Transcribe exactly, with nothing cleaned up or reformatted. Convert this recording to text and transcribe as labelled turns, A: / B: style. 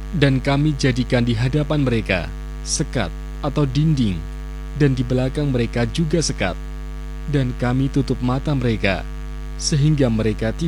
A: Dan kami jadikan di hadapan mereka sekat atau dinding, dan di belakang mereka juga sekat. Dan kami tutup mata mereka, sehingga mereka tidak